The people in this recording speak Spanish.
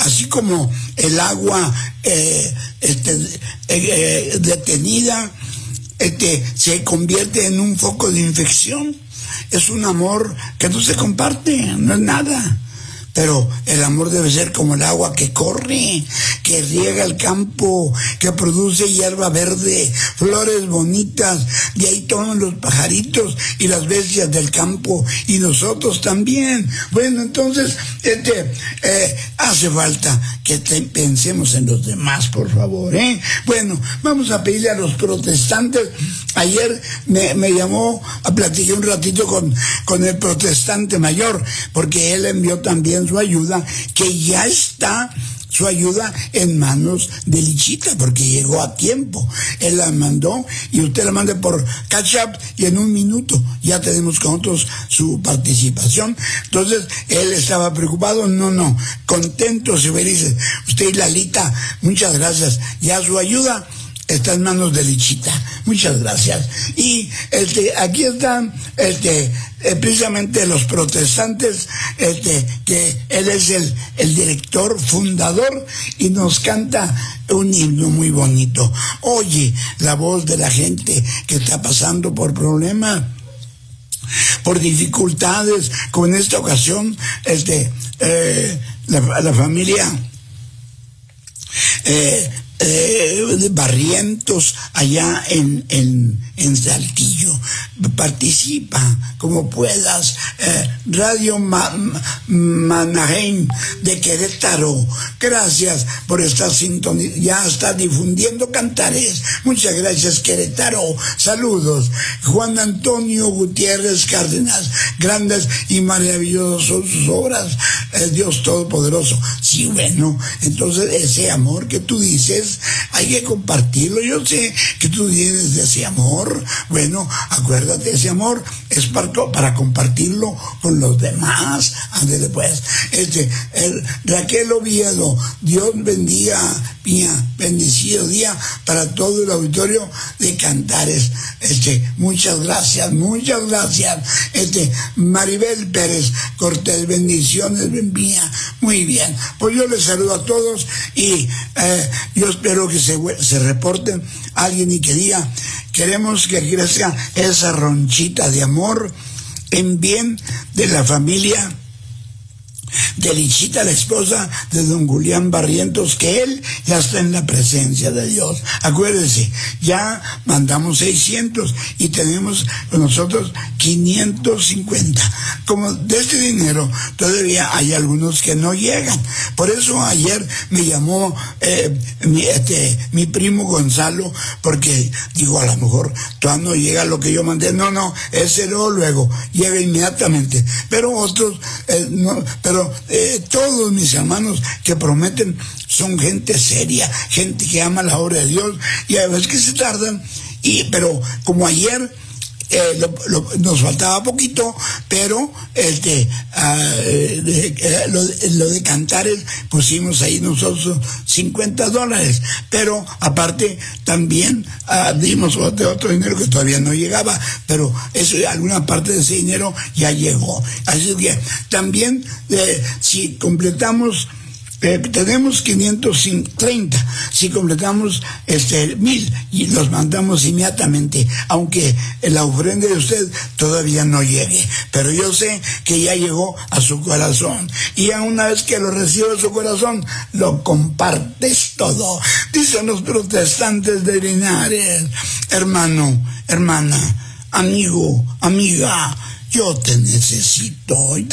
así como el agua detenida se convierte en un foco de infección. Es un amor que no se comparte, no es nada. Pero el amor debe ser como el agua que corre, que riega el campo, que produce hierba verde, flores bonitas, de ahí toman los pajaritos y las bestias del campo, y nosotros también. Bueno, entonces, hace falta que pensemos en los demás, por favor, ¿eh? Bueno, vamos a pedirle a los protestantes. Ayer me llamó, platiqué un ratito con el protestante mayor, porque él envió también su ayuda, que ya está su ayuda en manos de Lichita, porque llegó a tiempo. Él la mandó y usted la manda por Cash App y en un minuto ya tenemos con nosotros su participación. Entonces, él estaba preocupado, no, contentos y felices. Usted y Lalita, muchas gracias. Ya su ayuda está en manos de Lichita. Muchas gracias. Y aquí están precisamente los protestantes, que él es el director fundador y nos canta un himno muy bonito. Oye la voz de la gente que está pasando por problemas, por dificultades, como en esta ocasión la familia de Barrientos allá en Saltillo. Participa como puedas. Radio Manaheim de Querétaro, gracias por esta sintonía, ya está difundiendo Cantares. Muchas gracias, Querétaro. Saludos. Juan Antonio Gutiérrez Cárdenas, grandes y maravillosas sus obras, Dios Todopoderoso. Sí, bueno, entonces ese amor que tú dices hay que compartirlo. Yo sé que tú tienes ese amor. Bueno, acuérdate, ese amor es para compartirlo con los demás. Ándale pues. Raquel Oviedo, Dios bendiga, bendecido día para todo el auditorio de Cantares. Muchas gracias. Maribel Pérez Cortés, bendiciones, mía. Muy bien. Pues yo les saludo a todos y yo espero que se reporten alguien y que diga: queremos que crezca esa ronchita de amor en bien de la familia de Lichita, la esposa de don Julián Barrientos, que él ya está en la presencia de Dios. Acuérdense, ya mandamos 600 y tenemos con nosotros 550. Como de este dinero todavía hay algunos que no llegan. Por eso ayer me llamó mi primo Gonzalo, porque digo, a lo mejor todavía no llega lo que yo mandé. No, ese luego llega inmediatamente. Pero otros no, pero todos mis hermanos que prometen son gente seria, gente que ama la obra de Dios, y a veces que se tardan, pero como ayer nos faltaba poquito, pero lo de Cantares pusimos ahí nosotros $50, pero aparte también dimos otro dinero que todavía no llegaba, pero alguna parte de ese dinero ya llegó. Así que también si completamos, tenemos 530, si completamos 1000 y los mandamos inmediatamente, aunque la ofrenda de usted todavía no llegue, pero yo sé que ya llegó a su corazón, y ya una vez que lo recibe a su corazón, lo compartes todo. Dicen los protestantes de Linares: hermano, hermana, amigo, amiga, yo te necesito.